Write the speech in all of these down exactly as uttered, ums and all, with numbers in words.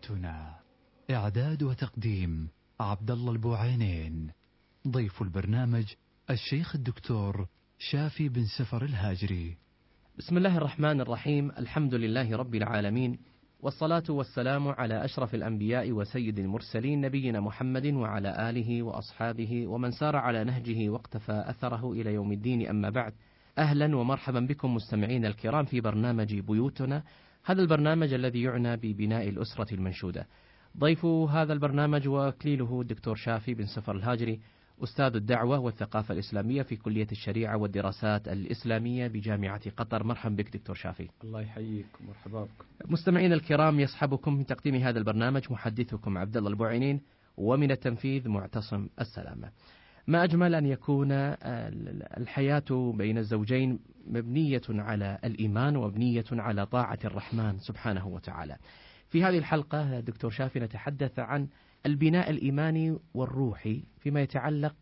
بيوتنا. إعداد وتقديم عبد الله البوعينين. ضيف البرنامج الشيخ الدكتور شافي بن سفر الهاجري. بسم الله الرحمن الرحيم. الحمد لله رب العالمين، والصلاة والسلام على أشرف الأنبياء وسيد المرسلين نبينا محمد وعلى آله وأصحابه ومن سار على نهجه واقتفى أثره إلى يوم الدين. أما بعد، أهلا ومرحبا بكم مستمعين الكرام في برنامج بيوتنا، هذا البرنامج الذي يعنى ببناء الأسرة المنشودة. ضيف هذا البرنامج وكليله الدكتور شافي بن سفر الهاجري، أستاذ الدعوة والثقافة الإسلامية في كلية الشريعة والدراسات الإسلامية بجامعة قطر. مرحبا بك دكتور شافي. الله يحييك ومرحبا بكم. مستمعين الكرام، يصحبكم من تقديم هذا البرنامج محدثكم عبد الله البوعينين، ومن التنفيذ معتصم السلامة. ما أجمل أن يكون الحياة بين الزوجين مبنية على الإيمان ومبنية على طاعة الرحمن سبحانه وتعالى. في هذه الحلقة دكتور شافي نتحدث عن البناء الإيماني والروحي فيما يتعلق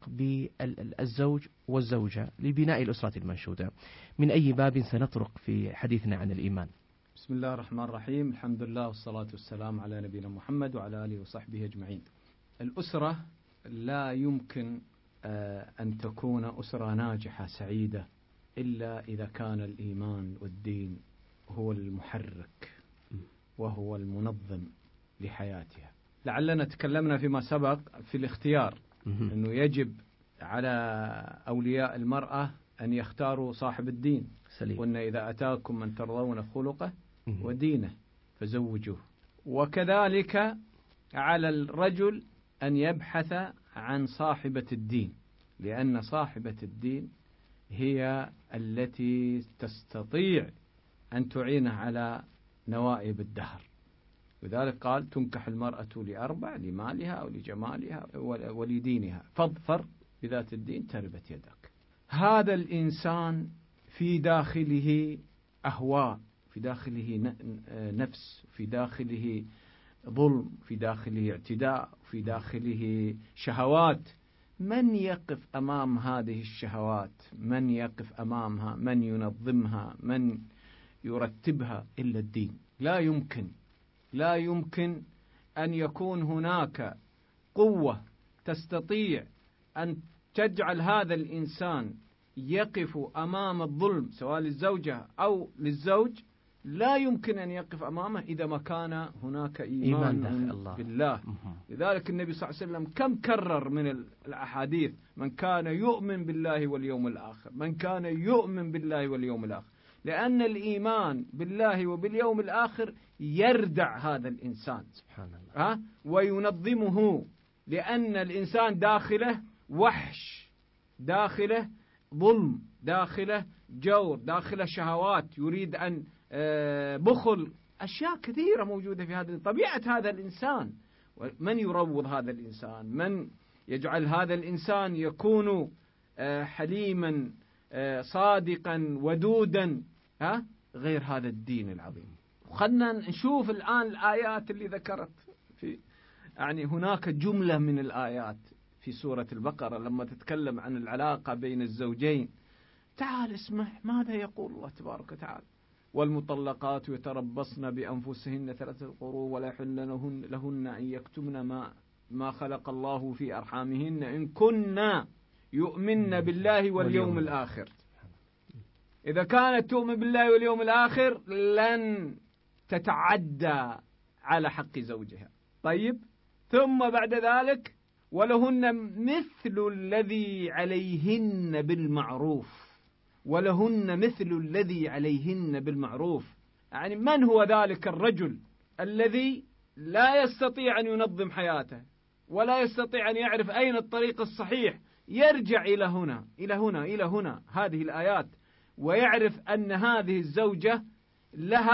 بالزوج والزوجة لبناء الأسرة المنشودة. من أي باب سنطرق في حديثنا عن الإيمان؟ بسم الله الرحمن الرحيم. الحمد لله والصلاة والسلام على نبينا محمد وعلى آله وصحبه أجمعين. الأسرة لا يمكن أن تكون أسرة ناجحة سعيدة إلا إذا كان الإيمان والدين هو المحرك وهو المنظم لحياتها. لعلنا تكلمنا فيما سبق في الاختيار أنه يجب على أولياء المرأة أن يختاروا صاحب الدين، وأن إذا أتاكم من ترضون خلقه ودينه فزوجوه. وكذلك على الرجل أن يبحث عن صاحبة الدين، لأن صاحبة الدين هي التي تستطيع أن تعينه على نوائب الدهر. وذلك قال تنكح المرأة لأربع: لمالها أو لجمالها ولدينها، فاظفر بذات الدين تربت يدك. هذا الإنسان في داخله أهواء، في داخله نفس، في داخله ظلم، في داخله اعتداء، في داخله شهوات. من يقف أمام هذه الشهوات؟ من يقف أمامها؟ من ينظمها؟ من يرتبها؟ إلا الدين. لا يمكن لا يمكن أن يكون هناك قوة تستطيع أن تجعل هذا الإنسان يقف أمام الظلم سواء للزوجة أو للزوج. لا يمكن أن يقف أمامه إذا ما كان هناك إيمان, إيمان الله. بالله. لذلك النبي صلى الله عليه وسلم كم كرر من الأحاديث: من كان يؤمن بالله واليوم الآخر، من كان يؤمن بالله واليوم الآخر. لأن الإيمان بالله وباليوم الآخر يردع هذا الإنسان سبحان الله ها وينظمه، لأن الإنسان داخله وحش، داخله ظلم، داخله جور، داخله شهوات، يريد أن بخل، أشياء كثيرة موجودة في هذا طبيعة هذا الإنسان. من يروض هذا الإنسان؟ من يجعل هذا الإنسان يكون حليما صادقا ودودا ها غير هذا الدين العظيم؟ خلنا نشوف الآن الآيات اللي ذكرت في يعني هناك جملة من الآيات في سورة البقرة لما تتكلم عن العلاقة بين الزوجين. تعال اسمع ماذا يقول الله تبارك وتعالى: والمطلقات يتربصن بأنفسهن ثلاثة قروء ولا يحل لهن, لهن أن يكتمن ما, ما خلق الله في أرحامهن إن كنا يؤمن بالله واليوم الآخر. إذا كانت تؤمن بالله واليوم الآخر لن تتعدى على حق زوجها. طيب، ثم بعد ذلك ولهن مثل الذي عليهن بالمعروف، ولهن مثل الذي عليهن بالمعروف. يعني من هو ذلك الرجل الذي لا يستطيع أن ينظم حياته ولا يستطيع أن يعرف أين الطريق الصحيح؟ يرجع إلى هنا إلى هنا إلى هنا هذه الآيات، ويعرف أن هذه الزوجة لها